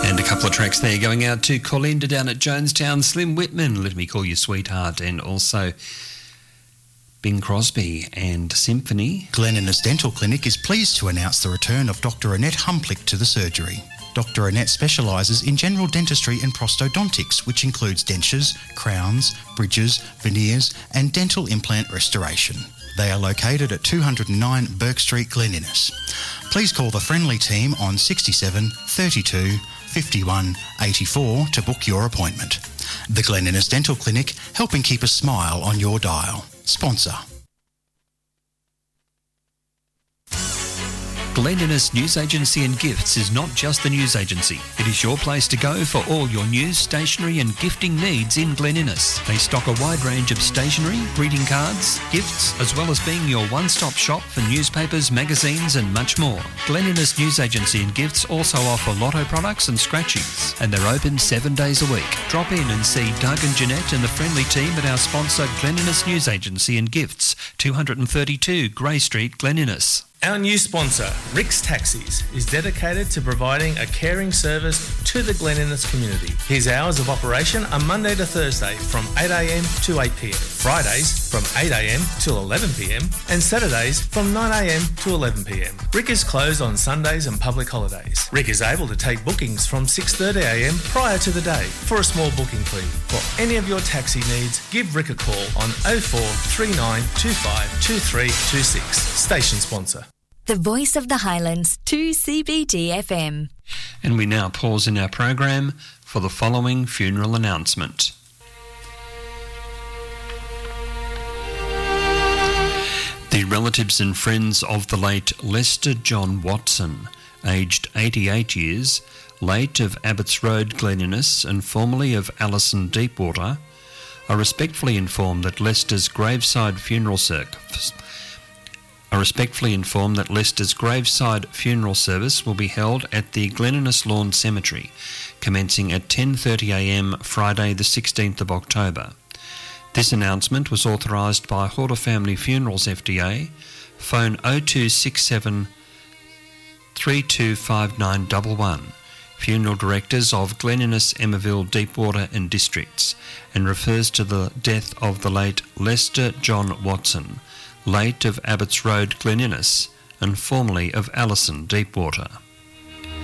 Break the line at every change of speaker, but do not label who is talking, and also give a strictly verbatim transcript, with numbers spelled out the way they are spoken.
And a couple of tracks there going out to Colinda down at Jonestown, Slim Whitman, Let Me Call You Sweetheart, and also Bing Crosby and Symphony.
Glen Innes Dental Clinic is pleased to announce the return of Doctor Annette Humplick to the surgery. Doctor Annette specialises in general dentistry and prosthodontics, which includes dentures, crowns, bridges, veneers and dental implant restoration. They are located at two oh nine Burke Street, Glen Innes. Please call the friendly team on sixty-seven thirty-two fifty-one eighty-four to book your appointment. The Glen Innes Dental Clinic, helping keep a smile on your dial. Sponsor.
Glen Innes News Agency and Gifts is not just the news agency. It is your place to go for all your news, stationery and gifting needs in Glen Innes. They stock a wide range of stationery, greeting cards, gifts, as well as being your one-stop shop for newspapers, magazines and much more. Glen Innes News Agency and Gifts also offer lotto products and scratchings, and they're open seven days a week. Drop in and see Doug and Jeanette and the friendly team at our sponsor Glen Innes News Agency and Gifts, two thirty-two Grey Street, Glen Innes.
Our new sponsor, Rick's Taxis, is dedicated to providing a caring service to the Glen Innes community. His hours of operation are Monday to Thursday from eight a m to eight p m, Fridays from eight a m till eleven p m, and Saturdays from nine a m to eleven p m. Rick is closed on Sundays and public holidays. Rick is able to take bookings from six thirty a m prior to the day for a small booking fee. For any of your taxi needs, give Rick a call on oh four three nine two five two three two six. Station sponsor.
The Voice of the Highlands, two C B D F M.
And we now pause in our program for the following funeral announcement. The relatives and friends of the late Lester John Watson, aged eighty-eight years, late of Abbots Road, Glen Innes, and formerly of Allison Deepwater, are respectfully informed that Lester's graveside funeral service are respectfully informed that Lester's graveside funeral service will be held at the Glen Innes Lawn Cemetery, commencing at ten thirty a m Friday the sixteenth of October. This announcement was authorised by Horder Family Funerals F D A, phone oh two six seven three two five nine one one, funeral directors of Glen Innes, Emmaville, Deepwater and Districts, and refers to the death of the late Lester John Watson, late of Abbots Road, Glen Innes, and formerly of Allison Deepwater.